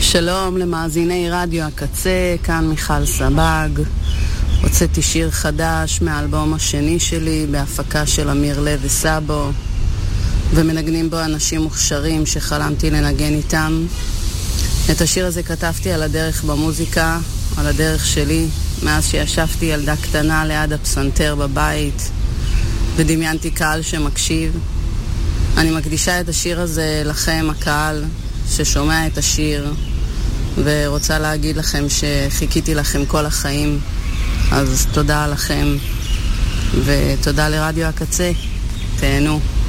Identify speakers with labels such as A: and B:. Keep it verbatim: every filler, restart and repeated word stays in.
A: שלום למאזיני רדיו הקצה, כאן מיכל סבג. הוצאתי שיר חדש מהאלבום השני שלי בהפקה של אמיר לב וסבו, ומנגנים בו אנשים מוכשרים שחלמתי לנגן איתם. את השיר הזה כתבתי על הדרך במוזיקה, על הדרך שלי, מאז שישבתי ילדה קטנה ליד הפסנתר בבית ודמיינתי קהל שמקשיב. אני מקדישה את השיר הזה לכם, הקהל ששומע את השיר, ורוצה להגיד לכם שחיכיתי לכם כל החיים. אז תודה לכם ותודה לרדיו הקצה, תהנו.